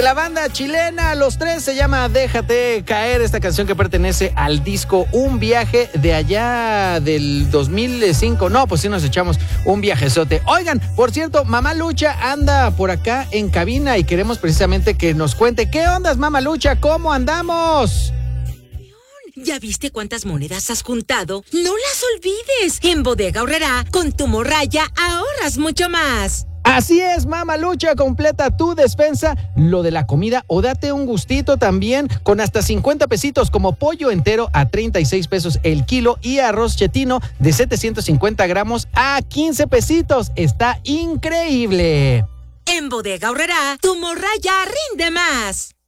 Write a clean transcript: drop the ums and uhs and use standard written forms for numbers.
de la banda chilena Los Tres, se llama Déjate Caer, esta canción que pertenece al disco Un Viaje de allá del 2005. No, pues sí nos echamos un viajezote. Oigan, por cierto, Mamá Lucha anda por acá en cabina y queremos precisamente que nos cuente qué ondas, Mamá Lucha, ¿cómo andamos? ¿Ya viste cuántas monedas has juntado? ¡No las olvides! En Bodega Aurrerá, con tu morralla ahorras mucho más. Así es, Mamá Lucha, completa tu despensa, lo de la comida, o date un gustito también con hasta 50 pesitos, como pollo entero a 36 pesos el kilo y arroz chetino de 750 gramos a 15 pesitos. Está increíble. En Bodega Aurrerá, tu morralla rinde más.